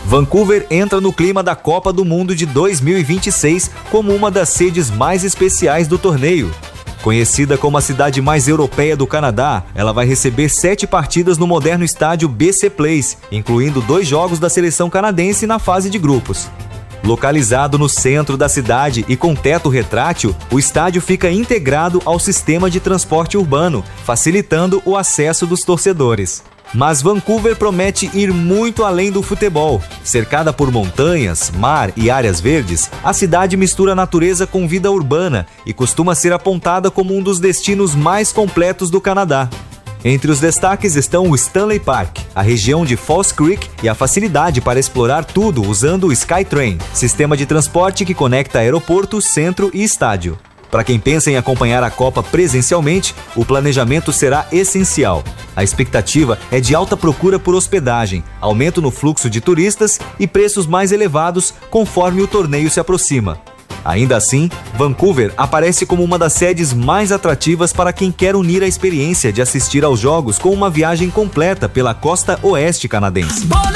Vancouver entra no clima da Copa do Mundo de 2026 como uma das sedes mais especiais do torneio. Conhecida como a cidade mais europeia do Canadá, ela vai receber 7 partidas no moderno estádio BC Place, incluindo 2 jogos da seleção canadense na fase de grupos. Localizado no centro da cidade e com teto retrátil, o estádio fica integrado ao sistema de transporte urbano, facilitando o acesso dos torcedores. Mas Vancouver promete ir muito além do futebol. Cercada por montanhas, mar e áreas verdes, a cidade mistura natureza com vida urbana e costuma ser apontada como um dos destinos mais completos do Canadá. Entre os destaques estão o Stanley Park, a região de False Creek e a facilidade para explorar tudo usando o SkyTrain, sistema de transporte que conecta aeroporto, centro e estádio. Para quem pensa em acompanhar a Copa presencialmente, o planejamento será essencial. A expectativa é de alta procura por hospedagem, aumento no fluxo de turistas e preços mais elevados conforme o torneio se aproxima. Ainda assim, Vancouver aparece como uma das sedes mais atrativas para quem quer unir a experiência de assistir aos jogos com uma viagem completa pela costa oeste canadense.